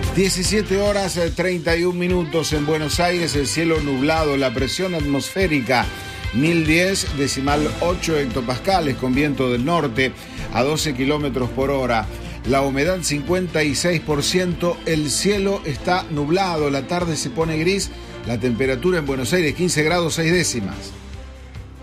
17 horas 31 minutos en Buenos Aires, el cielo nublado, la presión atmosférica 1010, decimal 8 hectopascales con viento del norte a 12 kilómetros por hora. La humedad 56%, el cielo está nublado, la tarde se pone gris, la temperatura en Buenos Aires 15 grados 6 décimas.